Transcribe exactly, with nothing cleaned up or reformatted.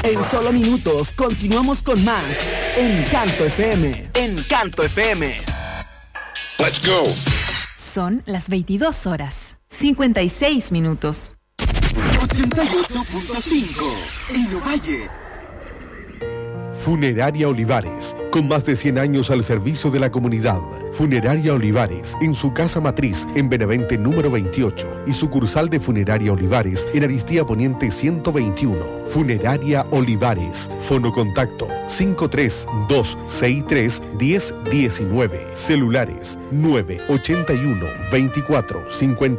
En solo minutos continuamos con más Encanto F M. Encanto F M. Let's go. Son las veintidós horas, cincuenta y seis minutos. ochenta y ocho punto cinco en Ovalle. Funeraria Olivares, con más de cien años al servicio de la comunidad. Funeraria Olivares, en su casa matriz, en Benavente número veintiocho, y sucursal de Funeraria Olivares, en Aristía Poniente ciento veintiuno. Funeraria Olivares, fonocontacto cinco tres dos seis tres uno cero uno nueve, celulares nueve ochenta y uno veinticuatro cincuenta